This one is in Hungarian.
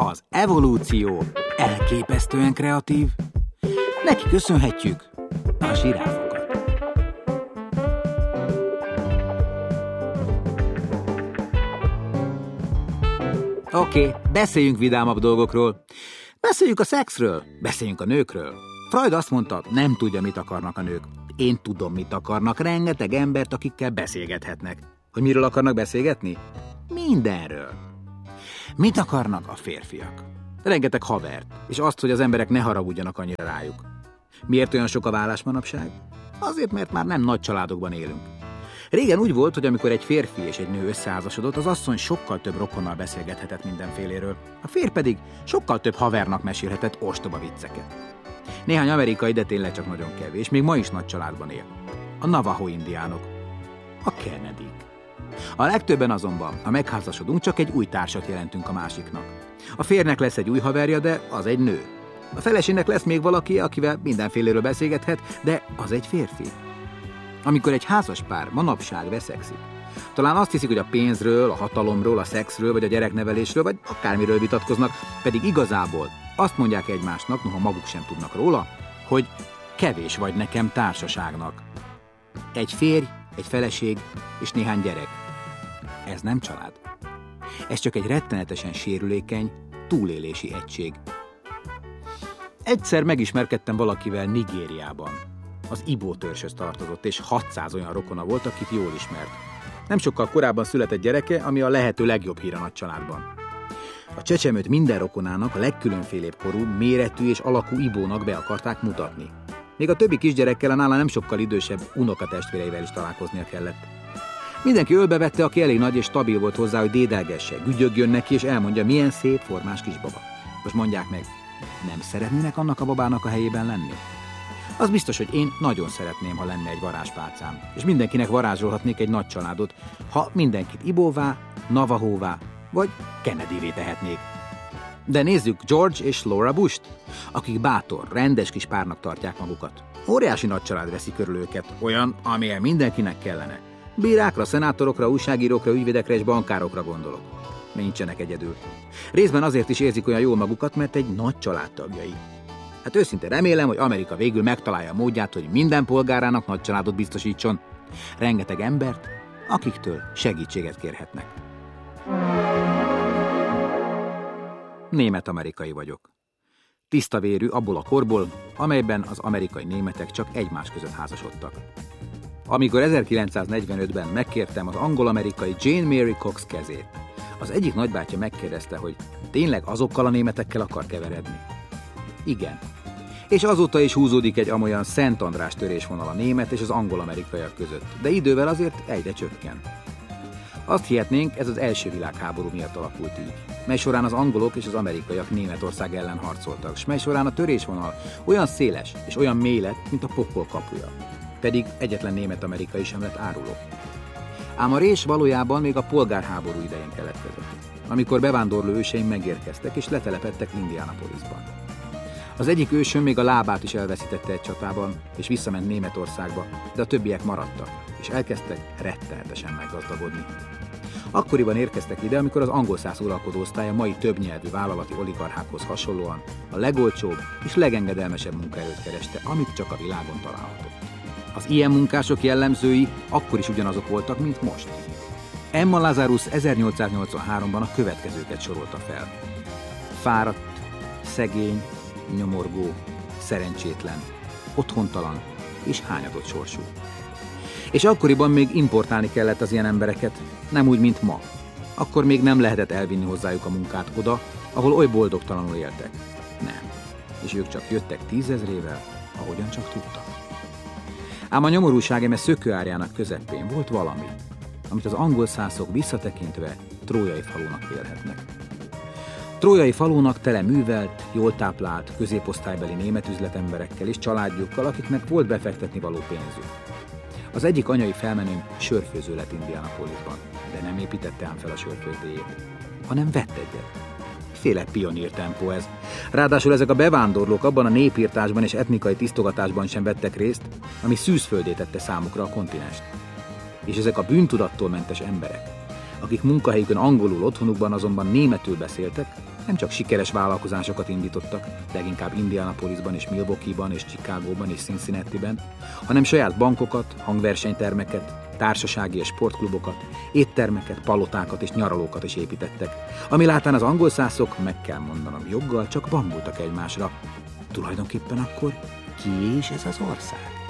Az evolúció elképesztően kreatív. Neki köszönhetjük a zsiráfokat. Oké, beszéljünk vidámabb dolgokról. Beszéljünk a szexről, beszéljünk a nőkről. Freud azt mondta, nem tudja, mit akarnak a nők. Én tudom, mit akarnak. Rengeteg embert, akikkel beszélgethetnek. Hogy miről akarnak beszélgetni? Mindenről. Mit akarnak a férfiak? Rengeteg havert, és azt, hogy az emberek ne haragudjanak annyira rájuk. Miért olyan sok a vállás manapság? Azért, mert már nem nagy családokban élünk. Régen úgy volt, hogy amikor egy férfi és egy nő összeházasodott, az asszony sokkal több rokonnal beszélgethetett mindenféléről. A férj pedig sokkal több havernak mesélhetett ostoba vicceket. Néhány amerikai, de tényleg csak nagyon kevés, még ma is nagy családban él. A Navajo indiánok. A Kennedyk. A legtöbben azonban, ha megházasodunk, csak egy új társat jelentünk a másiknak. A férjnek lesz egy új haverja, de az egy nő. A feleségnek lesz még valaki, akivel mindenféléről beszélgethet, de az egy férfi. Amikor egy házas pár manapság veszekszik, talán azt hiszik, hogy a pénzről, a hatalomról, a szexről, vagy a gyereknevelésről, vagy akármiről vitatkoznak, pedig igazából azt mondják egymásnak, noha maguk sem tudnak róla, hogy kevés vagy nekem társaságnak. Egy férj, egy feleség és néhány gyerek. Ez nem család. Ez csak egy rettenetesen sérülékeny, túlélési egység. Egyszer megismerkedtem valakivel Nigériában. Az Ibo törzshöz tartozott, és 600 olyan rokona volt, akit jól ismert. Nem sokkal korábban született gyereke, ami a lehető legjobb hír a nagy családban. A csecsemőt minden rokonának a legkülönfélébb korú, méretű és alakú Ibónak be akarták mutatni. Még a többi kisgyerekkel, a nála nem sokkal idősebb unokatestvéreivel is találkoznia kellett. Mindenki ölbevette, aki elég nagy és stabil volt hozzá, hogy dédelgesse, gügyögjön neki, és elmondja, milyen szép, formás kisbaba. Most mondják meg, nem szeretnének annak a babának a helyében lenni? Az biztos, hogy én nagyon szeretném, ha lenne egy varázspálcám, és mindenkinek varázsolhatnék egy nagy családot, ha mindenkit Ibóvá, Navahóvá vagy Kennedyvé tehetnék. De nézzük George és Laura Busht, akik bátor, rendes kis párnak tartják magukat. Óriási nagy család veszi körül őket, olyan, amilyen mindenkinek kellene. Bírákra, szenátorokra, újságírókra, ügyvédekre és bankárokra gondolok. Nincsenek egyedül. Részben azért is érzik olyan jól magukat, mert egy nagy család tagjai. Hát őszintén remélem, hogy Amerika végül megtalálja a módját, hogy minden polgárának nagy családot biztosítson. Rengeteg embert, akiktől segítséget kérhetnek. Német-amerikai vagyok. Tiszta vérű abból a korból, amelyben az amerikai németek csak egymás között házasodtak. Amikor 1945-ben megkértem az angol-amerikai Jane Mary Cox kezét, az egyik nagybátyja megkérdezte, hogy tényleg azokkal a németekkel akar keveredni. Igen. És azóta is húzódik egy amolyan Szent András törésvonal a német és az angol-amerikaiak között, de idővel azért egyre csökken. Azt hihetnénk, ez az első világháború miatt alakult így, mely során az angolok és az amerikaiak Németország ellen harcoltak, s mely során a törésvonal olyan széles és olyan mély lett, mint a pokol kapuja. Pedig egyetlen német-amerikai sem lett áruló. Ám a rés valójában még a polgárháború idején keletkezett, amikor bevándorló őseim megérkeztek és letelepedtek Indianapolisban. Az egyik ősöm még a lábát is elveszítette egy csatában, és visszament Németországba, de a többiek maradtak, és elkezdtek rettenetesen meggazdagodni. Akkoriban érkeztek ide, amikor az angol száz uralkodó osztály a mai többnyelvű vállalati oligarchákhoz hasonlóan a legolcsóbb és legengedelmesebb munkaerőt kereste, amit csak a világon találhatott. Az ilyen munkások jellemzői akkor is ugyanazok voltak, mint most. Emma Lazarus 1883-ban a következőket sorolta fel. Fáradt, szegény, nyomorgó, szerencsétlen, otthontalan és hányadott sorsú. És akkoriban még importálni kellett az ilyen embereket, nem úgy, mint ma. Akkor még nem lehetett elvinni hozzájuk a munkát oda, ahol oly boldogtalanul éltek. Nem. És ők csak jöttek 10 000-ével, ahogyan csak tudtak. Ám a nyomorúság eme szökőárjának közepén volt valami, amit az angol szászok visszatekintve trójai falónak vélhetnek. Trójai falónak tele művelt, jól táplált, középosztálybeli német üzletemberekkel és családjukkal, akiknek volt befektetni való pénzük. Az egyik anyai felmenőm sörfőző lett Indianapolisban, de nem építette ám fel a sörfőzdéjét, hanem vett egyet. Féle pionír tempó ez. Ráadásul ezek a bevándorlók abban a népírtásban és etnikai tisztogatásban sem vettek részt, ami szűzföldé tette számukra a kontinenst. És ezek a bűntudattól mentes emberek, akik munkahelyükön angolul, otthonukban azonban németül beszéltek, Nem csak sikeres vállalkozásokat indítottak, leginkább Indianapolisban és Milwaukeeban és Chicagóban és Cincinnatiben, hanem saját bankokat, hangversenytermeket, társasági és sportklubokat, éttermeket, palotákat és nyaralókat is építettek, ami látán az angol szászok, meg kell mondanom joggal, csak bambultak egymásra. Tulajdonképpen akkor ki is ez az ország?